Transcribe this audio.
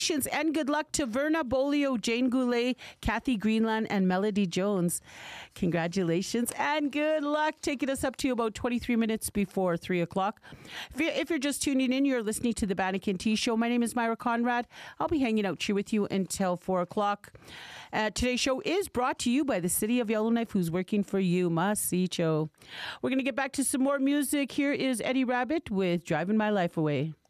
And good luck to Verna Bolio, Jane Goulet, Kathy Greenland, and Melody Jones. Congratulations and good luck. Taking us up to about 23 minutes before 3 o'clock. If you're just tuning in, you're listening to the Bannikin Tea Show. My name is Myra Conrad. I'll be hanging out here with you until 4 o'clock. Today's show is brought to you by the City of Yellowknife, who's working for you, Masicho. We're going to get back to some more music. Here is Eddie Rabbit with Driving My Life Away.